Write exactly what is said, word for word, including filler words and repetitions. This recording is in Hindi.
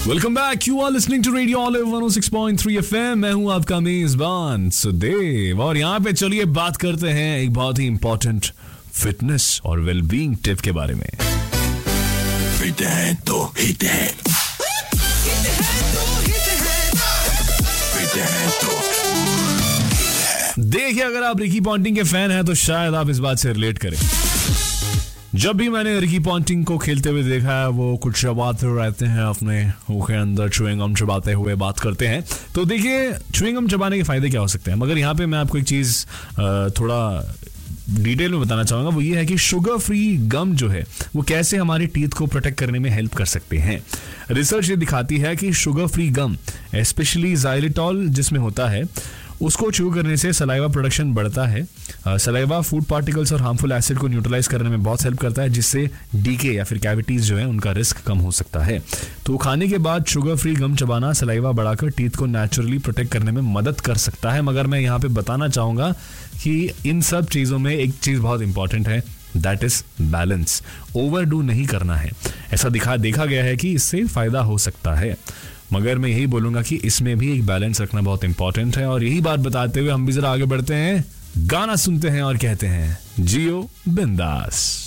Welcome back, you are listening to radio olive one O six point three FM. मैं हूं आपका मेजबान सुदेव और यहाँ पे चलिए बात करते हैं एक बहुत ही इंपॉर्टेंट फिटनेस और वेलबींग टिप के बारे में। फिट है तो हिट है, फिट है तो देखिए, अगर आप रिकी पॉन्टिंग के फैन हैं तो शायद आप इस बात से रिलेट करें। जब भी मैंने रिकी पॉन्टिंग को खेलते हुए देखा है, वो कुछ चबाते रहते हैं, अपने मुंह के अंदर च्युइंग गम चबाते हुए बात करते हैं। तो देखिए, च्युइंग गम चबाने के फायदे क्या हो सकते हैं, मगर यहाँ पे मैं आपको एक चीज़ थोड़ा डिटेल में बताना चाहूँगा। वो ये है कि शुगर फ्री गम जो है वो कैसे हमारी टीथ को प्रोटेक्ट करने में हेल्प कर सकते हैं। रिसर्च ये दिखाती है कि शुगर फ्री गम, स्पेशली ज़ाइलिटॉल जिसमें होता है, उसको च्यू करने से सलाइवा प्रोडक्शन बढ़ता है। सलाइवा फूड पार्टिकल्स और हार्मफुल एसिड को न्यूट्रलाइज करने में बहुत हेल्प करता है, जिससे डीके या फिर कैविटीज जो है उनका रिस्क कम हो सकता है। तो खाने के बाद शुगर फ्री गम चबाना सलाइवा बढ़ाकर टीथ को नेचुरली प्रोटेक्ट करने में मदद कर सकता है। मगर मैं यहाँ पे बताना चाहूँगा कि इन सब चीज़ों में एक चीज़ बहुत इंपॉर्टेंट है, दैट इज बैलेंस। ओवरडू नहीं करना है। ऐसा दिखा देखा गया है कि इससे फायदा हो सकता है, मगर मैं यही बोलूंगा कि इसमें भी एक बैलेंस रखना बहुत इंपॉर्टेंट है। और यही बात बताते हुए हम भी जरा आगे बढ़ते हैं, गाना सुनते हैं और कहते हैं जियो बिंदास।